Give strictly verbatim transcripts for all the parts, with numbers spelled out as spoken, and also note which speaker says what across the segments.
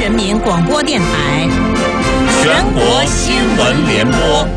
Speaker 1: 人民广播电台全国新闻联播。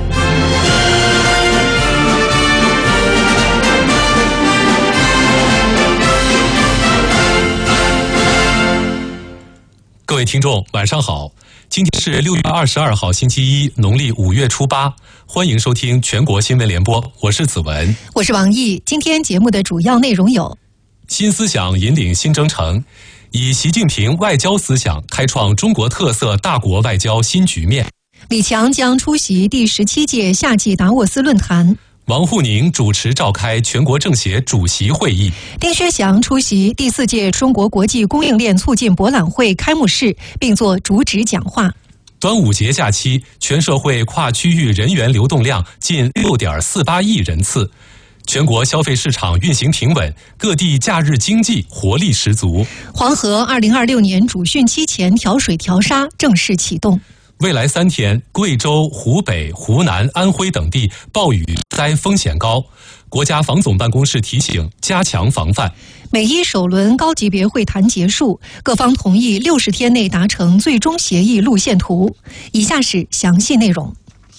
Speaker 2: 各位听众，晚上好！今天是六月二十二号，星期一，农历五月初八。欢迎收听全国新闻联播，我是子文，
Speaker 3: 我是王毅。今天节目的主要内容有：
Speaker 2: 新思想引领新征程，以习近平外交思想开创中国特色大国外交新局面。
Speaker 3: 李强将出席第十七届夏季达沃斯论坛。
Speaker 2: 王沪宁主持召开全国政协主席会议。
Speaker 3: 丁薛祥出席第四届中国国际供应链促进博览会开幕式，并作主旨讲话。
Speaker 2: 端午节假期，全社会跨区域人员流动量近 六点四八亿人次。全国消费市场运行平稳，各地假日经济活力十足。
Speaker 3: 黄河二零二六年主汛期前调水调沙正式启动。
Speaker 2: 未来三天，贵州、湖北、湖南、安徽等地暴雨灾风险高，国家防总办公室提醒加强防范。
Speaker 3: 美伊首轮高级别会谈结束，各方同意六十天内达成最终协议路线图。以下是详细内容。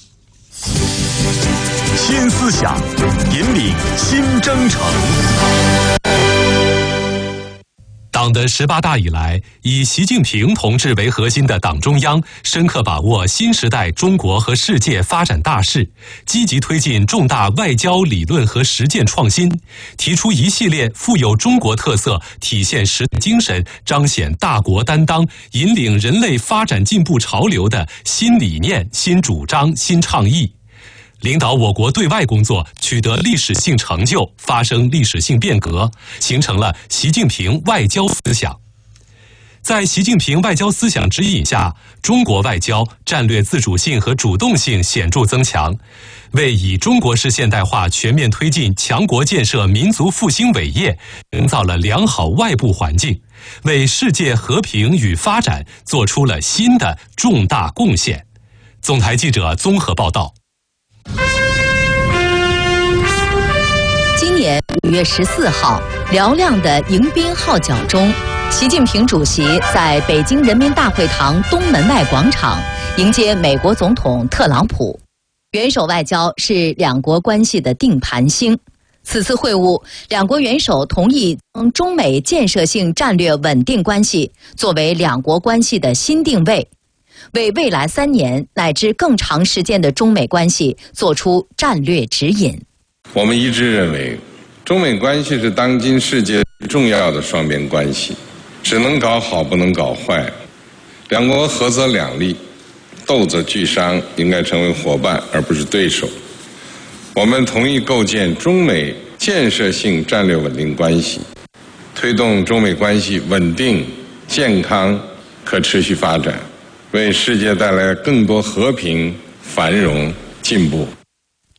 Speaker 4: 新思想引领新征程。
Speaker 2: 党的十八大以来，以习近平同志为核心的党中央深刻把握新时代中国和世界发展大势，积极推进重大外交理论和实践创新，提出一系列富有中国特色、体现时代精神、彰显大国担当、引领人类发展进步潮流的新理念、新主张、新倡议。领导我国对外工作取得历史性成就，发生历史性变革，形成了习近平外交思想。在习近平外交思想指引下，中国外交战略自主性和主动性显著增强，为以中国式现代化全面推进强国建设民族复兴伟业营造了良好外部环境，为世界和平与发展做出了新的重大贡献。总台记者综合报道。
Speaker 5: 今年五月十四号，嘹亮的迎宾号角中，习近平主席在北京人民大会堂东门外广场迎接美国总统特朗普。元首外交是两国关系的定盘星。此次会晤，两国元首同意将中美建设性战略稳定关系作为两国关系的新定位，为未来三年乃至更长时间的中美关系做出战略指引。
Speaker 6: 我们一致认为，中美关系是当今世界重要的双边关系，只能搞好不能搞坏。两国合则两利，斗则俱伤，应该成为伙伴而不是对手。我们同意构建中美建设性战略稳定关系，推动中美关系稳定、健康、可持续发展，为世界带来更多和平、繁荣、进步。